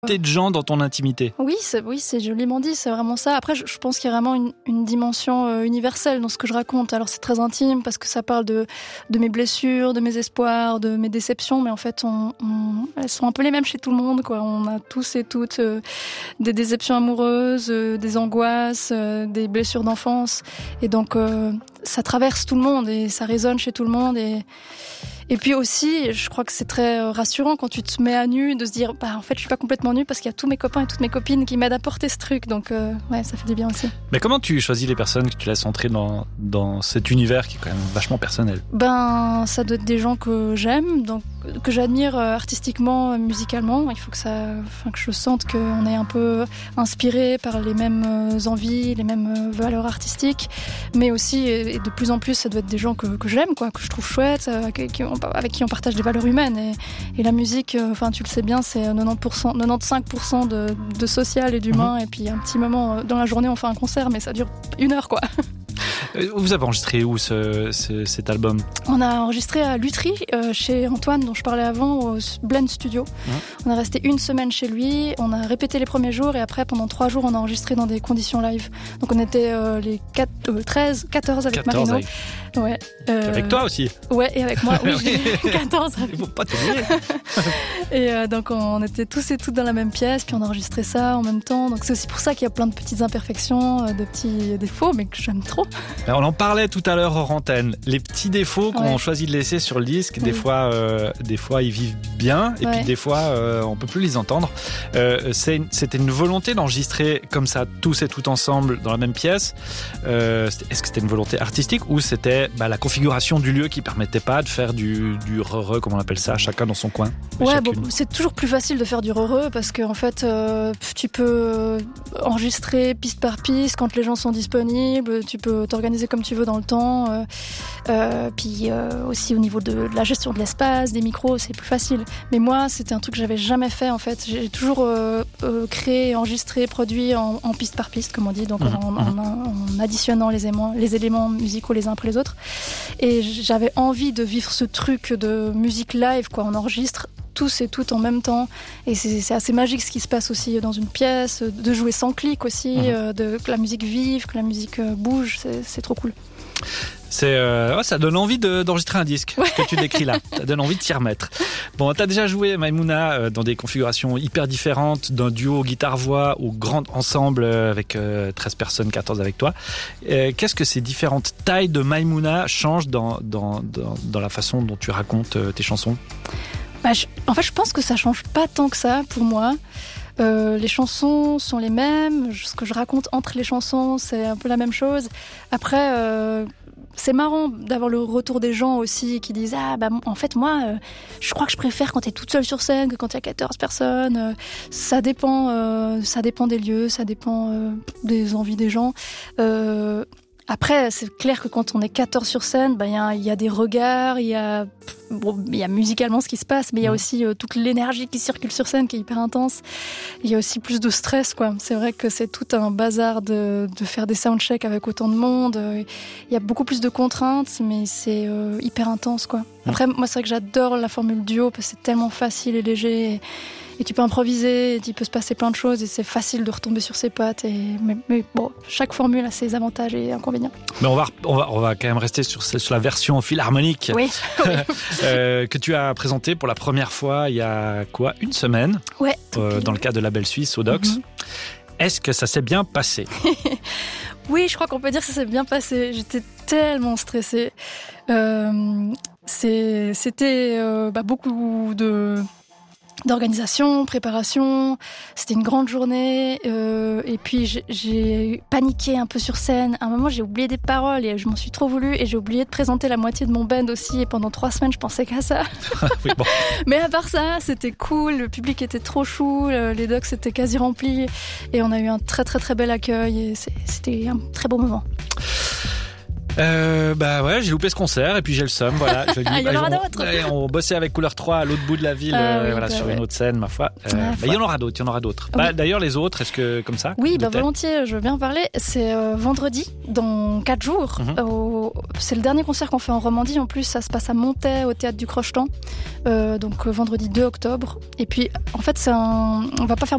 de gens dans ton intimité. Oui, c'est joliment dit, c'est vraiment ça. Après, je pense qu'il y a vraiment une dimension universelle dans ce que je raconte. Alors, c'est très intime parce que ça parle de mes blessures, de mes espoirs, de mes déceptions, mais en fait, elles sont un peu les mêmes chez tout le monde, quoi. On a tous et toutes des déceptions amoureuses, des angoisses, des blessures d'enfance. Et donc, ça traverse tout le monde et ça résonne chez tout le monde. Et puis aussi, je crois que c'est très rassurant quand tu te mets à nu de se dire en fait je suis pas complètement nue parce qu'il y a tous mes copains et toutes mes copines qui m'aident à porter ce truc, donc ouais, ça fait du bien aussi. Mais comment tu choisis les personnes que tu laisses entrer dans cet univers qui est quand même vachement personnel? Ça doit être des gens que j'aime, donc que j'admire artistiquement, musicalement. Il faut que je sente qu'on est un peu inspiré par les mêmes envies, les mêmes valeurs artistiques, mais aussi et de plus en plus ça doit être des gens que j'aime, quoi, que je trouve chouettes, avec qui on partage des valeurs humaines, et la musique, tu le sais bien, c'est 95% de social et d'humain, et puis un petit moment dans la journée on fait un concert, mais ça dure 1 heure, quoi. Vous avez enregistré où cet album? On a enregistré à Lutry, chez Antoine dont je parlais avant, au Blend Studio. On est resté 1 semaine chez lui, on a répété les premiers jours et après pendant 3 jours on a enregistré dans des conditions live. Donc on était les 14 avec Marino. Ouais. Avec toi aussi? Ouais, et avec moi, oui, j'ai 14. Il faut pas t'oublier. Et donc on était tous et toutes dans la même pièce, puis on a enregistré ça en même temps. Donc c'est aussi pour ça qu'il y a plein de petites imperfections, de petits défauts, mais que j'aime trop. Alors, on en parlait tout à l'heure hors antenne. Les petits défauts qu'on choisit de laisser sur le disque, des fois ils vivent bien, et puis des fois on peut plus les entendre. C'était une volonté d'enregistrer comme ça tous et toutes ensemble dans la même pièce. Est-ce que c'était une volonté artistique ou c'était la configuration du lieu qui permettait pas de faire du re-re, comme on appelle ça, chacun dans son coin? Ouais, c'est toujours plus facile de faire du re-re parce qu'en fait tu peux enregistrer piste par piste quand les gens sont disponibles, tu peux t'organiser comme tu veux dans le temps, puis aussi au niveau de la gestion de l'espace, des micros, c'est plus facile. Mais moi, c'était un truc que j'avais jamais fait en fait. J'ai toujours créé, enregistré, produit en piste par piste, comme on dit, donc en additionnant les éléments musicaux les uns après les autres. Et j'avais envie de vivre ce truc de musique live, quoi. On enregistre tous et toutes en même temps, et c'est assez magique ce qui se passe aussi dans une pièce, de jouer sans clic aussi, que la musique vive, que la musique bouge, c'est trop cool. Ça donne envie d'enregistrer un disque, ce que tu décris là. Ça donne envie de s'y remettre. Bon, t'as déjà joué, Maïmouna, dans des configurations hyper différentes, d'un duo guitare-voix au grand ensemble avec 13 personnes, 14 avec toi. Qu'est-ce que ces différentes tailles de Maïmouna changent dans la façon dont tu racontes tes chansons? En fait, je pense que ça change pas tant que ça pour moi. Les chansons sont les mêmes, ce que je raconte entre les chansons, c'est un peu la même chose. Après, c'est marrant d'avoir le retour des gens aussi qui disent en fait moi je crois que je préfère quand t'es toute seule sur scène que quand il y a 14 personnes. Ça dépend des lieux, ça dépend des envies des gens. Après, c'est clair que quand on est 14 sur scène, il y a des regards, il y a musicalement ce qui se passe, mais il y a aussi toute l'énergie qui circule sur scène qui est hyper intense. Il y a aussi plus de stress, quoi. C'est vrai que c'est tout un bazar de faire des soundchecks avec autant de monde. Il y a beaucoup plus de contraintes, mais c'est hyper intense, quoi. Après, moi, c'est vrai que j'adore la formule duo parce que c'est tellement facile et léger. Et tu peux improviser, il peut se passer plein de choses et c'est facile de retomber sur ses pattes. Mais bon, chaque formule a ses avantages et inconvénients. Mais on va quand même rester sur la version philharmonique que tu as présentée pour la première fois il y a 1 semaine, dans le cadre de la Belle Suisse au Dox. Est-ce que ça s'est bien passé? Oui, je crois qu'on peut dire que ça s'est bien passé. J'étais tellement stressée. C'était beaucoup d'organisation, préparation. C'était une grande journée, et puis j'ai paniqué un peu sur scène. À un moment, j'ai oublié des paroles et je m'en suis trop voulu, et j'ai oublié de présenter la moitié de mon band aussi, et pendant 3 semaines, je pensais qu'à ça. Oui, bon. Mais à part ça, c'était cool, le public était trop chou, les docks étaient quasi remplis, et on a eu un très très très bel accueil, et c'était un très beau moment. J'ai loupé ce concert et puis j'ai le seum, voilà. Il y en aura d'autres. On bossait avec Couleur 3 à l'autre bout de la ville, sur une autre scène, ma foi. Il y en aura d'autres, Oui. D'ailleurs, les autres, est-ce que comme ça? Oui, volontiers, je veux bien en parler. C'est vendredi, dans 4 jours. C'est le dernier concert qu'on fait en Romandie. En plus, ça se passe à Montaix, au Théâtre du Crochetan. Donc vendredi 2 octobre. Et puis, en fait, on va pas faire